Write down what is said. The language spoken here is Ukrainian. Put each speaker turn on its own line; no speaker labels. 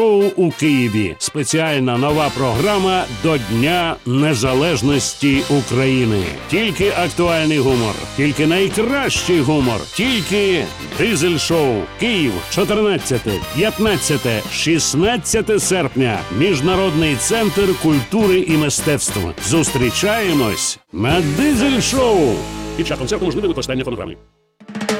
у Києві. Спеціальна нова програма до Дня Незалежності України. Тільки актуальний гумор, тільки найкращий гумор, тільки Дизель-шоу. Київ, 14, 15, 16 серпня. Міжнародний центр культури і мистецтв. Зустрічаємось на Дизель-шоу. Під час концерту можливе використання фонограми.